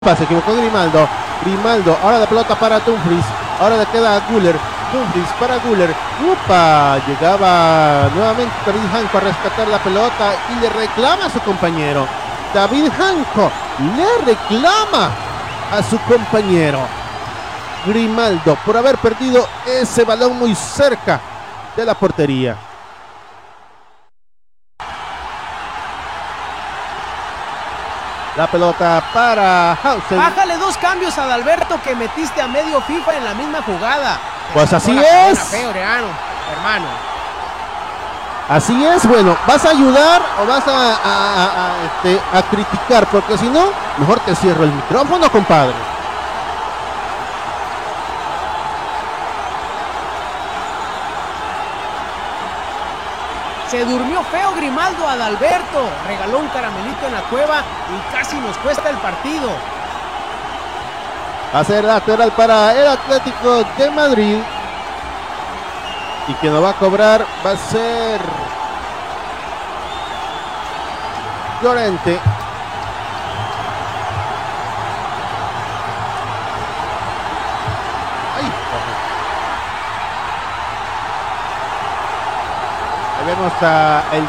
Se equivocó Grimaldo. Ahora la pelota para Dumfries. Ahora le queda a Güler. Dumfries para Güler. ¡Upa! Llegaba nuevamente David Janko a rescatar la pelota y le reclama a su compañero. David Janko le reclama a su compañero Grimaldo por haber perdido ese balón muy cerca de la portería. La pelota para Hausen. Bájale 2 cambios a Adalberto que metiste a medio FIFA en la misma jugada. Pues así es. Hermano. Así es, bueno, ¿vas a ayudar o vas a criticar? Porque si no, mejor te cierro el micrófono, compadre. Se durmió feo Grimaldo a Adalberto. Regaló un caramelito en la cueva y casi nos cuesta el partido. Va a ser lateral para el Atlético de Madrid. Y quien lo va a cobrar va a ser Llorente. Ahí vemos a el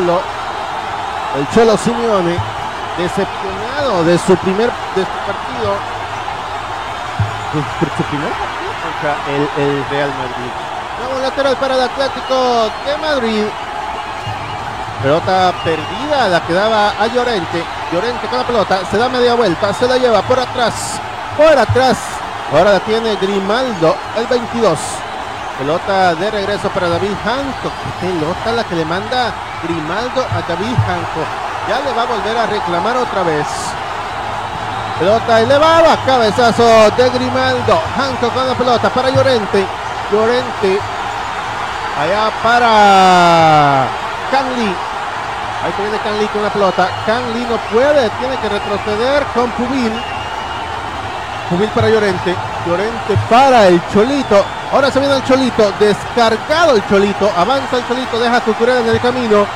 Cholo Simeone, decepcionado de su partido. Su primer partido contra el Real Madrid. Vamos, lateral para el Atlético de Madrid. Pelota perdida, la que daba a Llorente. Llorente con la pelota, se da media vuelta, se la lleva por atrás. Ahora la tiene Grimaldo, el 22. Pelota de regreso para David Janko. Pelota la que le manda Grimaldo a David Janko. Ya le va a volver a reclamar otra vez. Pelota elevada, cabezazo de Grimaldo. Janko con la pelota para Llorente. Allá para Canli. Ahí viene Canli con la pelota. Canli no puede, tiene que retroceder con Pubil. Pubil para Llorente. Llorente para el Cholito. Ahora se viene el Cholito. Descargado el Cholito. Avanza el Cholito. Deja a Cucurella en el camino.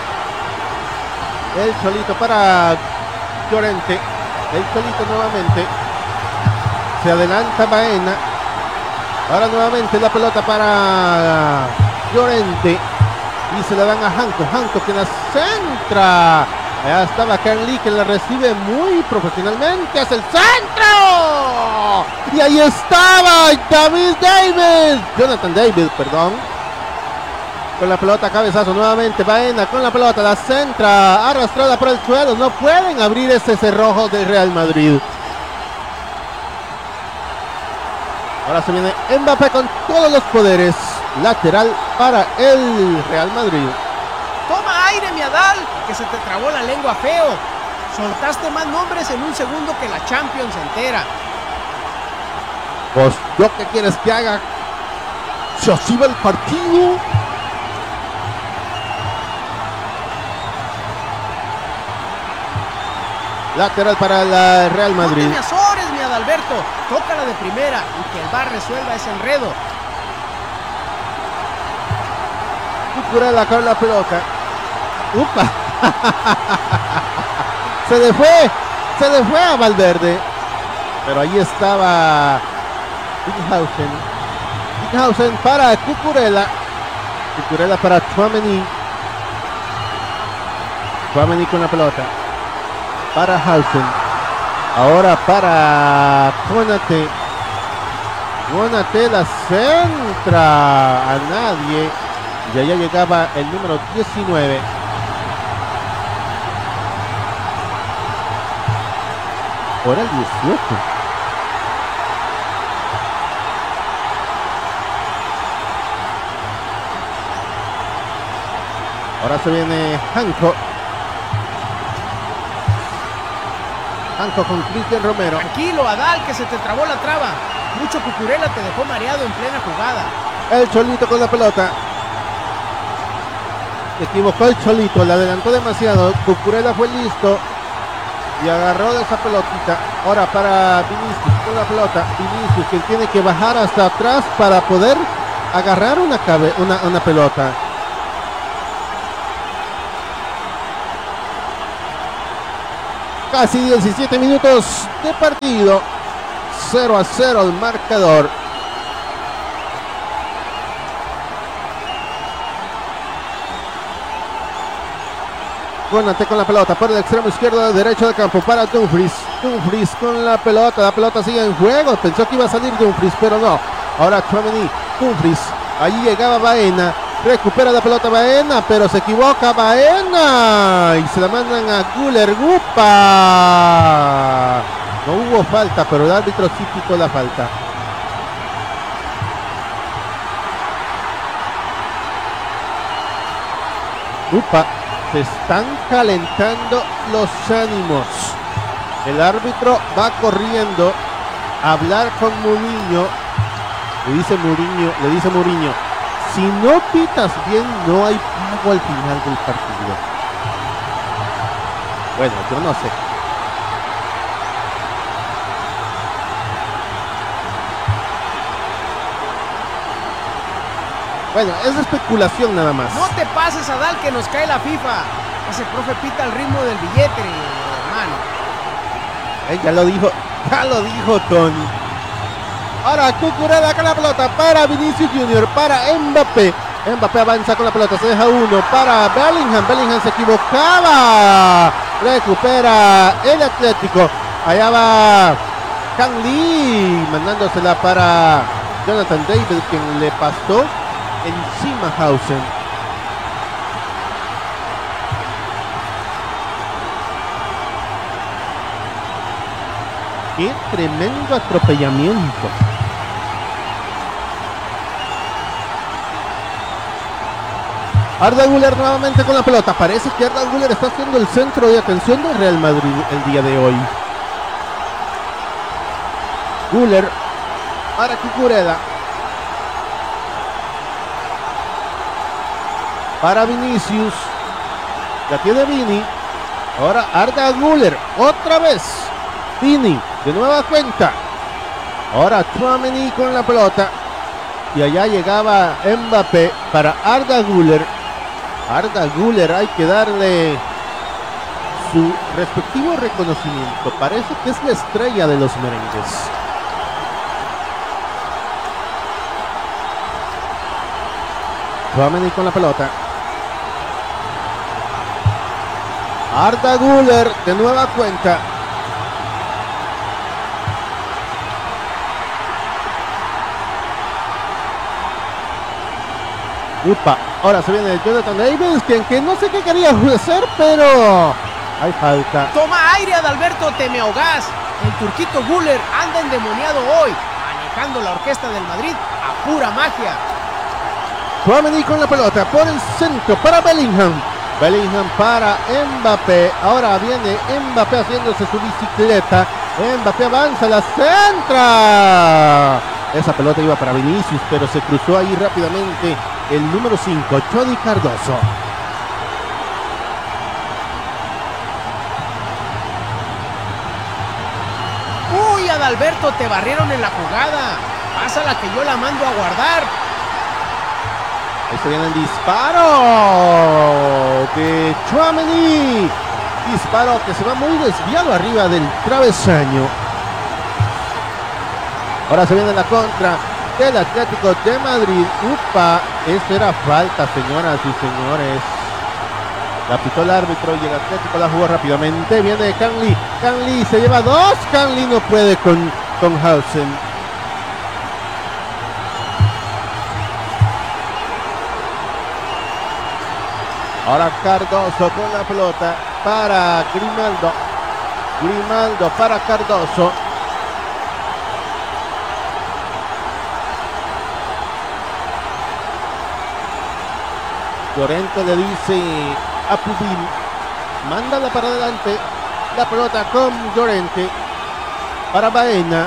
El Cholito para Llorente. El Cholito nuevamente. Se adelanta Baena. Ahora nuevamente la pelota para Llorente. Y se la dan a Janko. Janko que la centra. Allá estaba Canli que la recibe muy profesionalmente. ¡Hace el centro! Y ahí estaba Jonathan David, perdón. Con la pelota, cabezazo nuevamente. Baena con la pelota, la centra. Arrastrada por el suelo. No pueden abrir ese cerrojo del Real Madrid. Ahora se viene Mbappé con todos los poderes. Lateral para el Real Madrid. Toma aire, mi Adal, que se te trabó la lengua feo. Soltaste más nombres en un segundo que la Champions entera. Pues, ¿yo qué quieres que haga? Se así va el partido. Lateral para el Real Madrid. No te me azores, mi Adalberto. Tócala de primera y que el VAR resuelva ese enredo. Cucurella con la pelota. ¡Upa! Se le fue a Valverde. Pero ahí estaba Wickhausen para Cucurella. Cucurella para Tchouaméni. Tchouaméni con la pelota. Para Hausen. Ahora para Konate. Konate la centra a nadie. Y allá llegaba el número 19. Ahora el 18. Ahora se viene Janko. Janko con Cristian Romero. Tranquilo, Adal, que se te trabó la traba. Mucho Cucurella te dejó mareado en plena jugada. El Cholito con la pelota. Se equivocó el Cholito, le adelantó demasiado. Cucurella fue listo y agarró de esa pelotita. Ahora para Vinicius con la pelota. Vinicius, quien tiene que bajar hasta atrás para poder agarrar una pelota. Casi 17 minutos de partido. 0-0 el marcador. Conate con la pelota por el extremo izquierdo derecho del campo para Dumfries. Dumfries con la pelota sigue en juego. Pensó que iba a salir Dumfries, pero no. Ahora Tchouaméni, Dumfries. Allí llegaba Baena. Recupera la pelota Baena, pero se equivoca Baena. Y se la mandan a Güler. ¡Upa! No hubo falta, pero el árbitro sí pitó la falta. ¡Upa! Se están calentando los ánimos. El árbitro va corriendo a hablar con Mourinho. Le dice Mourinho, si no pitas bien, no hay pago al final del partido. Bueno, yo no sé. Bueno, es especulación nada más. No te pases, Adal, que nos cae la FIFA. Ese profe pita al ritmo del billete, hermano. Ya lo dijo Tony. Ahora Cucurella con la pelota para Vinicius Junior, para Mbappé. Mbappé avanza con la pelota, se deja uno para Bellingham. Bellingham se equivocaba. Recupera el Atlético. Allá va Kang Lee mandándosela para Jonathan David, quien le pasó encima a Hausen. Qué tremendo atropellamiento. Arda Güler nuevamente con la pelota. Parece que Arda Güler está siendo el centro de atención del Real Madrid el día de hoy. Güler para Cucurella. Para Vinicius. Ya tiene Vini. Ahora Arda Güler. Otra vez. Vini. De nueva cuenta. Ahora Tchouaméni con la pelota. Y allá llegaba Mbappé para Arda Güler. Arda Güler, hay que darle su respectivo reconocimiento. Parece que es la estrella de los merengues. Tchouaméni con la pelota. Arda Güler de nueva cuenta. Upa, ahora se viene Jonathan Davis, que no sé qué quería hacer, pero hay falta. Toma aire, Adalberto, te me ahogás. El turquito Güler anda endemoniado hoy, manejando la orquesta del Madrid a pura magia. Tchouaméni con la pelota por el centro para Bellingham. Bellingham para Mbappé. Ahora viene Mbappé haciéndose su bicicleta. Mbappé avanza, la centra. Esa pelota iba para Vinicius, pero se cruzó ahí rápidamente el número 5, Johnny Cardoso. Uy, Adalberto, te barrieron en la jugada. Pásala que yo la mando a guardar. Ahí se viene el disparo de Tchouaméni. Disparo que se va muy desviado arriba del travesaño. Ahora se viene la contra del Atlético de Madrid. Upa, eso era falta, señoras y señores. La pitó el árbitro y el Atlético la jugó rápidamente. Viene Kang Lee. Kang Lee se lleva dos. Kang Lee no puede con Hausen. Ahora Cardoso con la pelota para Grimaldo. Grimaldo para Cardoso. Llorente le dice a Pubin, mándala para adelante. La pelota con Llorente para Baena.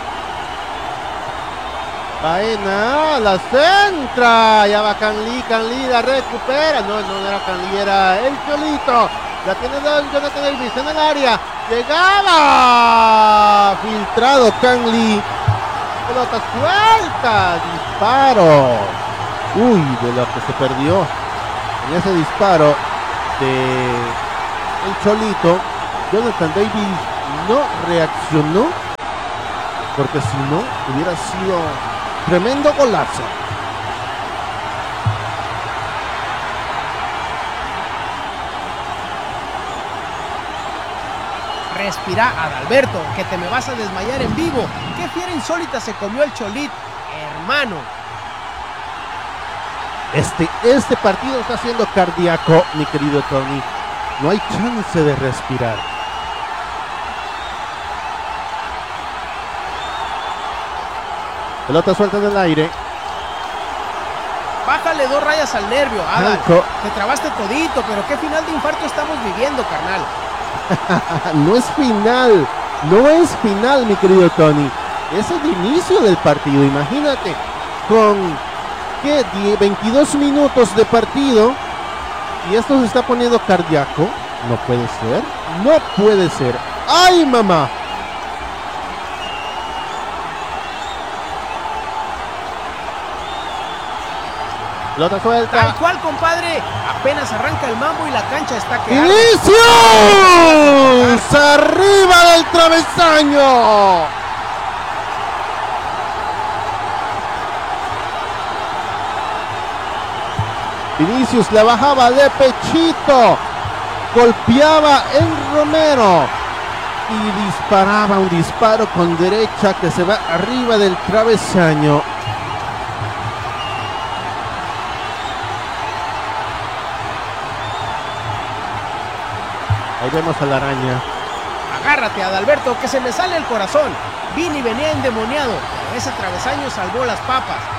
Baena la centra. Ya va Kang Lee la recupera. No era Kang Lee, era el Cholito. La tiene Jonathan Davis en el área. Llegaba. Filtrado Kang Lee. Pelota suelta. Disparo. Uy, de lo que se perdió en ese disparo de el Cholito. Jonathan David no reaccionó, porque si no hubiera sido tremendo golazo. Respira, Adalberto, que te me vas a desmayar en vivo. Qué fiera insólita se comió el Cholit, hermano. Este partido está siendo cardíaco, mi querido Tony. No hay chance de respirar. Pelota suelta en el aire. Bájale 2 rayas al nervio, Adal. Te trabaste todito, pero qué final de infarto estamos viviendo, carnal. No es final, mi querido Tony. Es el inicio del partido. Imagínate, con 22 minutos de partido y esto se está poniendo cardíaco. No puede ser. ¡Ay, mamá! Pelota suelta. Tal cual, compadre. Apenas arranca el mambo y la cancha está quedando. ¡Vinicius! ¡Arriba del travesaño! Vinicius la bajaba de pechito. Golpeaba en Romero. Y disparaba un disparo con derecha que se va arriba del travesaño. Ahí vemos a la araña. Agárrate, Adalberto, que se me sale el corazón. Vini venía endemoniado, pero ese travesaño salvó las papas.